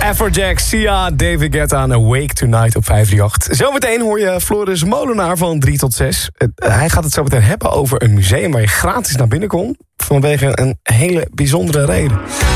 Afrojack, Sia, David Guetta en Awake Tonight op 538. Zometeen hoor je Floris Molenaar van 3 tot 6. Hij gaat het zometeen hebben over een museum waar je gratis naar binnen kon vanwege een hele bijzondere reden.